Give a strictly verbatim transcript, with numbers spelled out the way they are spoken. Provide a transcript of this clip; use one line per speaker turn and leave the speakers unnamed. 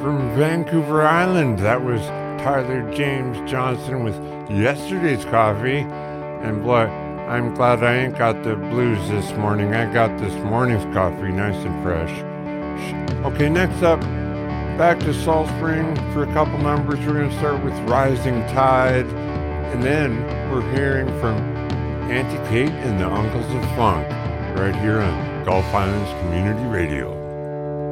from Vancouver Island. That was Tyler James Johnson with Yesterday's Coffee. And boy, I'm glad I ain't got the blues this morning. I got this morning's coffee nice and fresh. Okay, next up, back to Salt Spring for a couple numbers. We're going to start with Rising Tide. And then we're hearing from Auntie Kate and the Uncles of Funk right here on Gulf Islands Community Radio.